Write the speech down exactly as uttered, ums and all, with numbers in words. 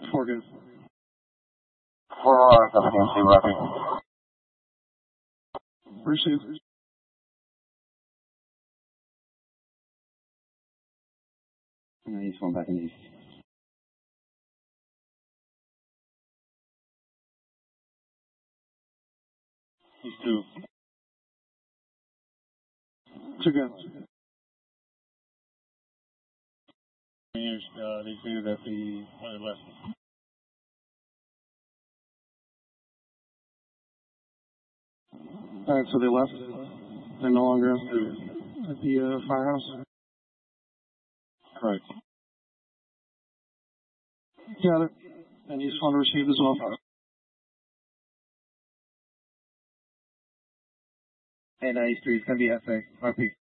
Four good. four seventeen two, Roger. Received. Uh, he's going back in east. He's two. Two good. Uh, they say that the uh, left. All right, so they left. They're no longer at the uh, firehouse. Correct. Got it. And East one received as well. And uh, East three is going to be F A. R P.